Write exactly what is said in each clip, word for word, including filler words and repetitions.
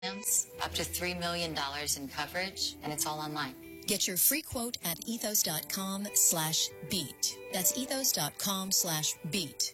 up to three million dollars in coverage, and it's all online. Get your free quote at ethos.com slash beat. That's ethos.com slash beat.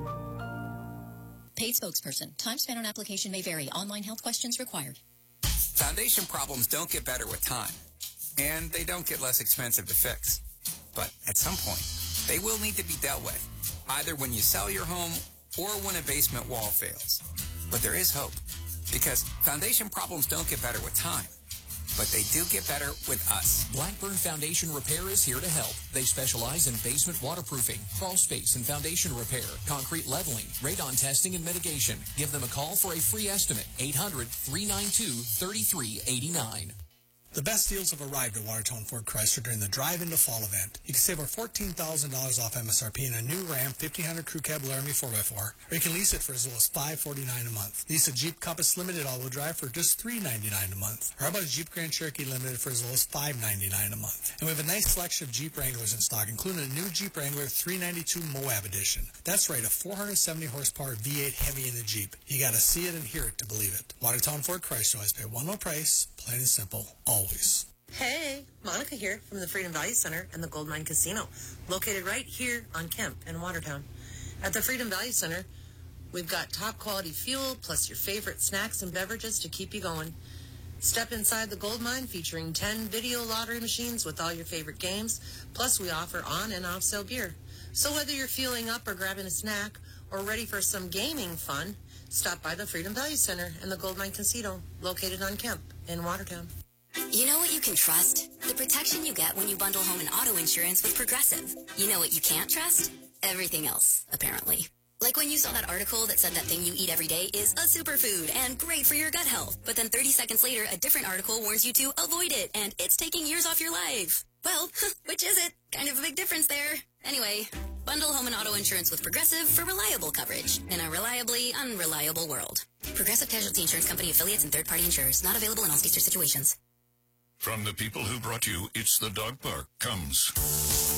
Paid spokesperson. Time spent on application may vary. Online health questions required. Foundation problems don't get better with time, and they don't get less expensive to fix. But at some point, they will need to be dealt with, either when you sell your home or when a basement wall fails. But there is hope, because foundation problems don't get better with time, but they do get better with us. Blackburn Foundation Repair is here to help. They specialize in basement waterproofing, crawl space and foundation repair, concrete leveling, radon testing and mitigation. Give them a call for a free estimate. eight hundred, three nine two, three three eight nine. The best deals have arrived at Watertown Ford Chrysler during the Drive Into Fall event. You can save over fourteen thousand dollars off M S R P in a new Ram fifteen hundred Crew Cab Laramie four by four, or you can lease it for as low as five hundred forty-nine dollars a month. Lease a Jeep Compass Limited all-wheel drive for just three hundred ninety-nine dollars a month. Or how about a Jeep Grand Cherokee Limited for as low as five hundred ninety-nine dollars a month. And we have a nice selection of Jeep Wranglers in stock, including a new Jeep Wrangler three ninety-two Moab Edition. That's right, a four hundred seventy horsepower V eight heavy in the Jeep. You gotta see it and hear it to believe it. Watertown Ford Chrysler always pay one low price, plain and simple, always. Hey, Monica here from the Freedom Value Center and the Gold Mine Casino, located right here on Kemp in Watertown. At the Freedom Value Center, we've got top quality fuel plus your favorite snacks and beverages to keep you going. Step inside the gold mine featuring ten video lottery machines with all your favorite games, plus we offer on and off sale beer. So whether you're fueling up or grabbing a snack or ready for some gaming fun, stop by the Freedom Value Center and the Gold Mine Casino, located on Kemp in Watertown. You know what you can trust? The protection you get when you bundle home and auto insurance with Progressive. You know what you can't trust? Everything else, apparently. Like when you saw that article that said that thing you eat every day is a superfood and great for your gut health. But then thirty seconds later, a different article warns you to avoid it, and it's taking years off your life. Well, which is it? Kind of a big difference there. Anyway, bundle home and auto insurance with Progressive for reliable coverage in a reliably unreliable world. Progressive Casualty Insurance Company affiliates and third-party insurers. Not available in all states or situations. From the people who brought you It's the Dog Park comes...